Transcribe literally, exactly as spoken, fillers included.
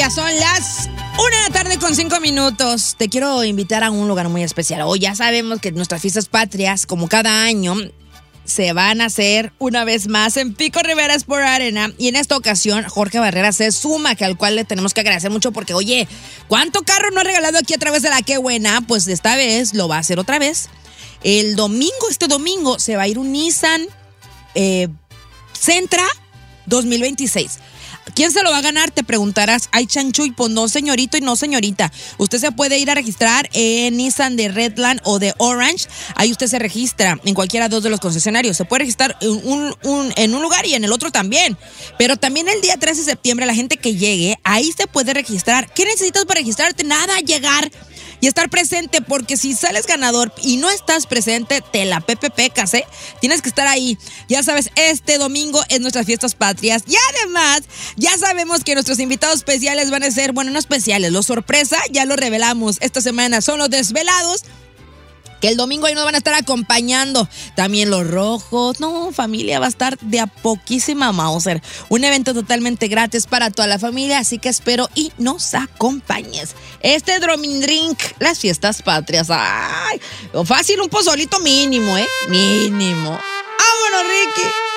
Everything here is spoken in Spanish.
Ya son las una de la tarde con cinco minutos. Te quiero invitar a un lugar muy especial. Hoy ya sabemos que nuestras fiestas patrias, como cada año, se van a hacer una vez más en Pico Rivera Sport Arena. Y en esta ocasión, Jorge Barrera se suma, que al cual le tenemos que agradecer mucho porque, oye, ¿cuánto carro no ha regalado aquí a través de la Qué Buena? Pues esta vez lo va a hacer otra vez. El domingo, este domingo, se va a ir un Nissan eh, Sentra dos mil veintiséis. ¿Quién se lo va a ganar? Te preguntarás. Ay, chanchuy, pues no, señorito y no, señorita. Usted se puede ir a registrar en Nissan de Redland o de Orange. Ahí usted se registra en cualquiera dos de los concesionarios. Se puede registrar en un, un, en un lugar y en el otro también. Pero también el día trece de septiembre, la gente que llegue, ahí se puede registrar. ¿Qué necesitas para registrarte? Nada, llegar y estar presente, porque si sales ganador y no estás presente, te la pepepecas, ¿eh? Tienes que estar ahí. Ya sabes, este domingo es nuestras fiestas patrias. Y además, ya sabemos que nuestros invitados especiales van a ser, bueno, no especiales, los sorpresa, ya lo revelamos. Esta semana son los desvelados, que el domingo ahí nos van a estar acompañando. También los rojos. No, familia, va a estar de a poquísima Mauser. Un evento totalmente gratis para toda la familia, así que espero y nos acompañes. Este Dromin Drink, las fiestas patrias. Ay, fácil, un pozolito mínimo, ¿eh? Mínimo. ¡Vámonos, Ricky!